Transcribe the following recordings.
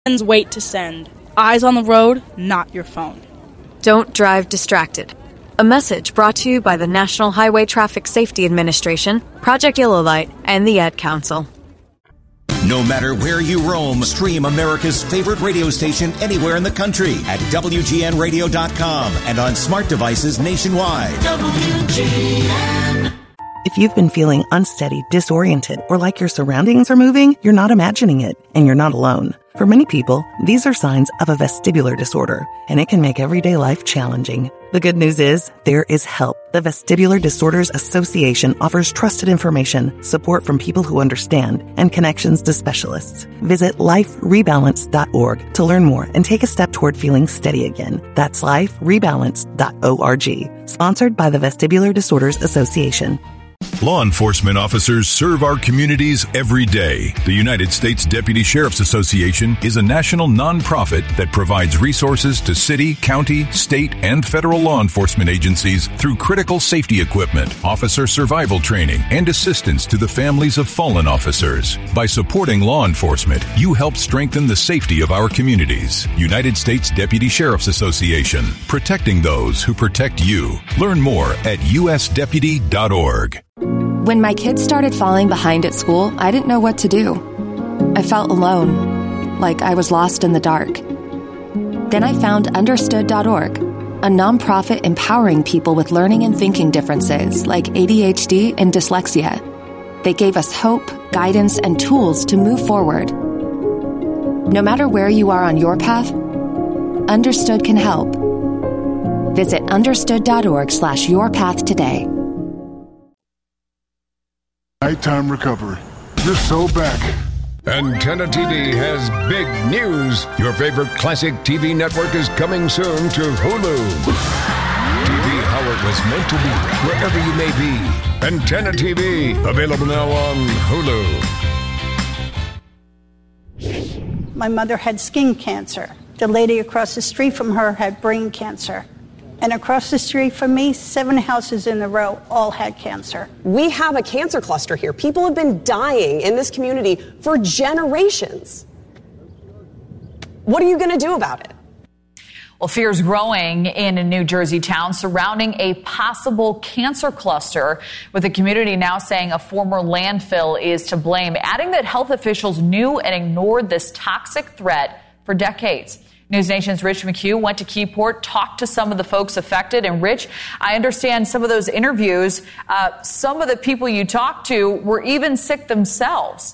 Wait to send. Eyes on the road, not your phone. Don't drive distracted. A message brought to you by the National Highway Traffic Safety Administration, Project Yellow Light, and the Ad Council. No matter where you roam, stream America's favorite radio station anywhere in the country at WGNradio.com and on smart devices nationwide. WGN. If you've been feeling unsteady, disoriented, or like your surroundings are moving, you're not imagining it, and you're not alone. For many people, these are signs of a vestibular disorder, and it can make everyday life challenging. The good news is, there is help. The Vestibular Disorders Association offers trusted information, support from people who understand, and connections to specialists. Visit liferebalance.org to learn more and take a step toward feeling steady again. That's liferebalance.org. Sponsored by the Vestibular Disorders Association. Law enforcement officers serve our communities every day. The United States Deputy Sheriff's Association is a national nonprofit that provides resources to city, county, state, and federal law enforcement agencies through critical safety equipment, officer survival training, and assistance to the families of fallen officers. By supporting law enforcement, you help strengthen the safety of our communities. United States Deputy Sheriff's Association, protecting those who protect you. Learn more at usdeputy.org. When my kids started falling behind at school, I didn't know what to do. I felt alone, like I was lost in the dark. Then I found Understood.org, a nonprofit empowering people with learning and thinking differences like ADHD and dyslexia. They gave us hope, guidance, and tools to move forward. No matter where you are on your path, Understood can help. Visit understood.org/yourpath today. Nighttime recovery. You're so back. Antenna TV has big news. Your favorite classic TV network is coming soon to Hulu. TV how it was meant to be, wherever you may be. Antenna TV, available now on Hulu. My mother had skin cancer. The lady across the street from her had brain cancer. And across the street from me, 7 houses in a row all had cancer. We have a cancer cluster here. People have been dying in this community for generations. What are you going to do about it? Well, fears growing in a New Jersey town surrounding a possible cancer cluster, with the community now saying a former landfill is to blame, adding that health officials knew and ignored this toxic threat for decades. News Nation's Rich McHugh went to Keyport, talked to some of the folks affected. And Rich, I understand some of those interviews, some of the people you talked to were even sick themselves.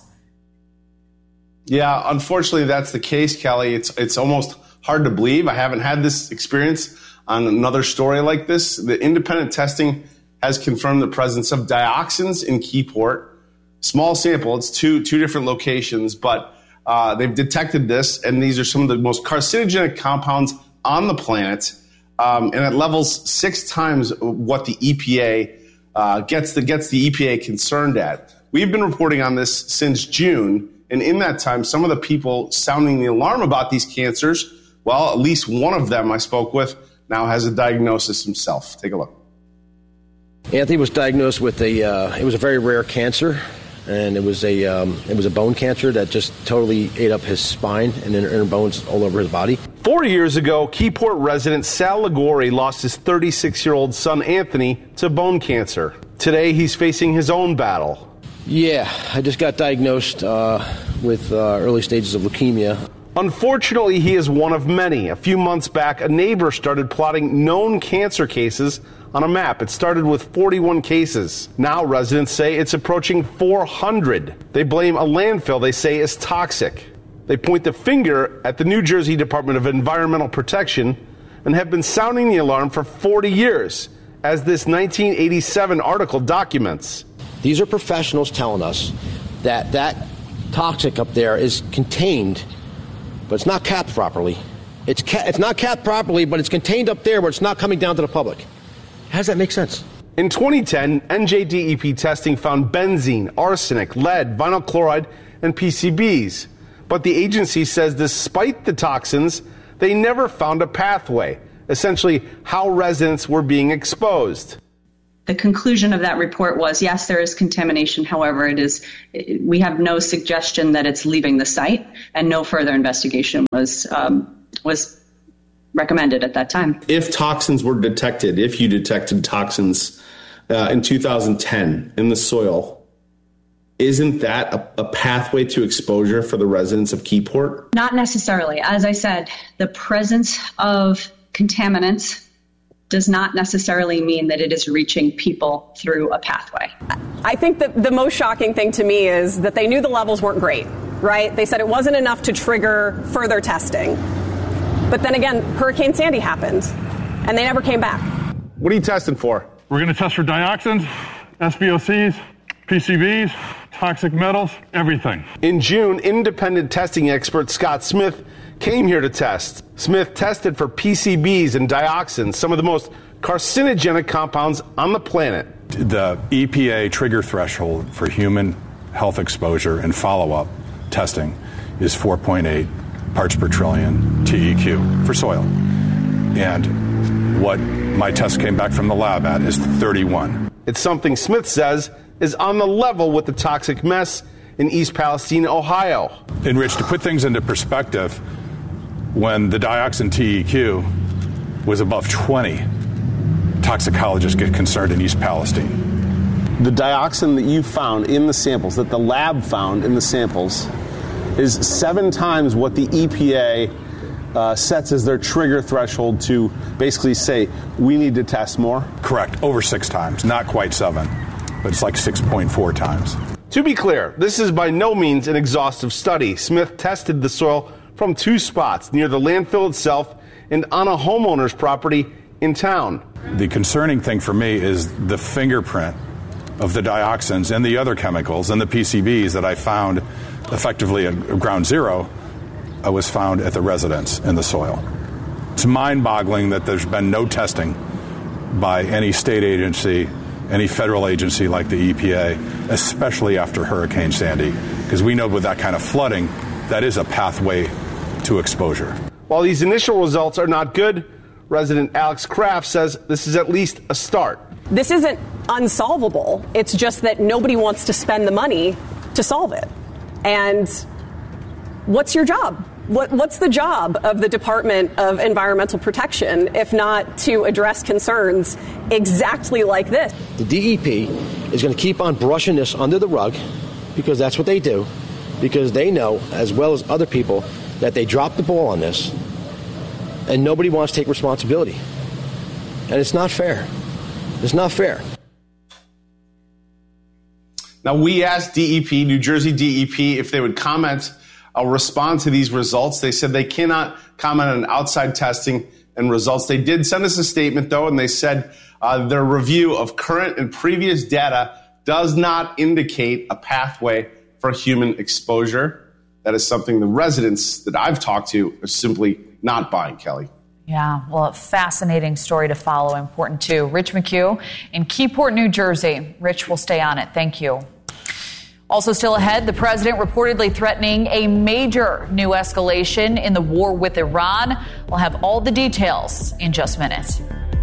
Yeah, unfortunately, that's the case, Kelly. It's almost hard to believe. I haven't had this experience on another story like this. The independent testing has confirmed the presence of dioxins in Keyport. Small sample, it's two different locations, but they've detected this, and these are some of the most carcinogenic compounds on the planet, and at levels 6 times what the EPA gets the EPA concerned at. We've been reporting on this since June, and in that time, some of the people sounding the alarm about these cancers, well, at least one of them I spoke with now has a diagnosis himself. Take a look. Anthony was diagnosed with it was a very rare cancer. And it was a bone cancer that just totally ate up his spine and inner bones all over his body. 4 years ago, Keyport resident Sal Ligori lost his 36-year-old son Anthony to bone cancer. Today, he's facing his own battle. Yeah, I just got diagnosed with early stages of leukemia. Unfortunately, he is one of many. A few months back, a neighbor started plotting known cancer cases on a map. It started with 41 cases. Now residents say it's approaching 400. They blame a landfill they say is toxic. They point the finger at the New Jersey Department of Environmental Protection and have been sounding the alarm for 40 years, as this 1987 article documents. These are professionals telling us that toxic up there is contained, but it's not capped properly. It's not capped properly, but it's contained up there where it's not coming down to the public. How does that make sense? In 2010, NJDEP testing found benzene, arsenic, lead, vinyl chloride, and PCBs. But the agency says despite the toxins, they never found a pathway, essentially how residents were being exposed. The conclusion of that report was, yes, there is contamination. However, we have no suggestion that it's leaving the site, and no further investigation was recommended at that time. If toxins were detected, if you detected toxins in 2010 in the soil, isn't that a pathway to exposure for the residents of Keyport? Not necessarily. As I said, the presence of contaminants does not necessarily mean that it is reaching people through a pathway. I think that the most shocking thing to me is that they knew the levels weren't great, right? They said it wasn't enough to trigger further testing. But then again, Hurricane Sandy happened, and they never came back. What are you testing for? We're going to test for dioxins, SBOCs, PCBs, toxic metals, everything. In June, independent testing expert Scott Smith came here to test. Smith tested for PCBs and dioxins, some of the most carcinogenic compounds on the planet. The EPA trigger threshold for human health exposure and follow-up testing is 4.8 parts per trillion TEQ for soil. And what my test came back from the lab at is 31. It's something Smith says is on the level with the toxic mess in East Palestine, Ohio. And Rich, to put things into perspective, when the dioxin TEQ was above 20, toxicologists get concerned in East Palestine. The dioxin that you found in the samples, that the lab found in the samples, is 7 times what the EPA sets as their trigger threshold to basically say, we need to test more? Correct. Over 6 times. Not quite 7, but it's like 6.4 times. To be clear, this is by no means an exhaustive study. Smith tested the soil from 2 spots, near the landfill itself and on a homeowner's property in town. The concerning thing for me is the fingerprint of the dioxins and the other chemicals and the PCBs that I found effectively at ground zero was found at the residence in the soil. It's mind-boggling that there's been no testing by any state agency, any federal agency like the EPA, especially after Hurricane Sandy, because we know with that kind of flooding, that is a pathway to exposure. While these initial results are not good, resident Alex Kraft says this is at least a start. This isn't unsolvable. It's just that nobody wants to spend the money to solve it. And what's your job? What's the job of the Department of Environmental Protection if not to address concerns exactly like this? The DEP is going to keep on brushing this under the rug because that's what they do, because they know, as well as other people, that they dropped the ball on this and nobody wants to take responsibility. And it's not fair. It's not fair. Now, we asked DEP, New Jersey DEP, if they would comment or respond to these results. They said they cannot comment on outside testing and results. They did send us a statement, though, and they said their review of current and previous data does not indicate a pathway for human exposure. That is something the residents that I've talked to are simply not buying, Kelly. Yeah, well, a fascinating story to follow, important too. Rich McHugh in Keyport, New Jersey. Rich will stay on it. Thank you. Also still ahead, the president reportedly threatening a major new escalation in the war with Iran. We'll have all the details in just minutes.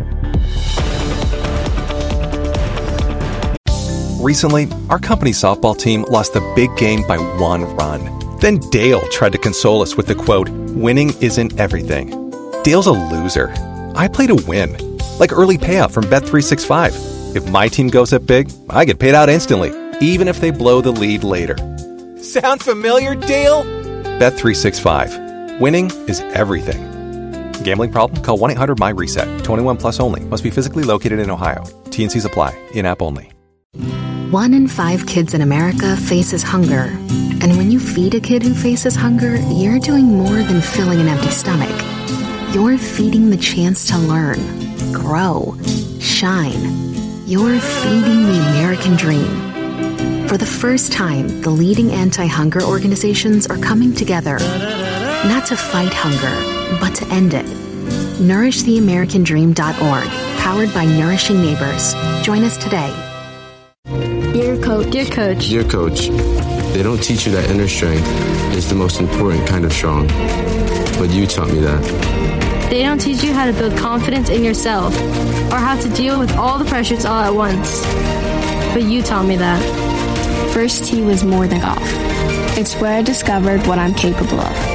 Recently, our company's softball team lost the big game by 1 run. Then Dale tried to console us with the quote, "Winning isn't everything." Dale's a loser. I play to win. Like early payout from Bet365. If my team goes up big, I get paid out instantly, even if they blow the lead later. Sound familiar, Dale? Bet365. Winning is everything. Gambling problem? Call 1-800-MY-RESET. 21 plus only. Must be physically located in Ohio. T&Cs apply. In-app only. 1 in 5 kids in America faces hunger. And when you feed a kid who faces hunger, you're doing more than filling an empty stomach. You're feeding the chance to learn, grow, shine. You're feeding the American dream. For the first time, the leading anti-hunger organizations are coming together, not to fight hunger, but to end it. NourishTheAmericanDream.org, powered by Nourishing Neighbors. Join us today. Dear Coach. Dear Coach. Dear Coach, they don't teach you that inner strength is the most important kind of strong. But you taught me that. They don't teach you how to build confidence in yourself or how to deal with all the pressures all at once. But you taught me that. First Tee was more than golf. It's where I discovered what I'm capable of.